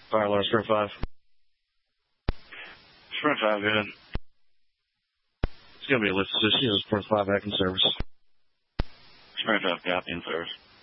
Fire alarm, Sprint 5. Sprint 5, go ahead. It's going to be a lift assist. Sprint 5 back in service. Sprint 5, copy in service.